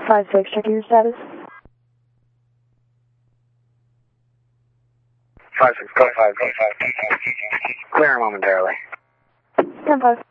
5-6, checking your status. 5-6, go 5, go 5. Clear momentarily. 10-5.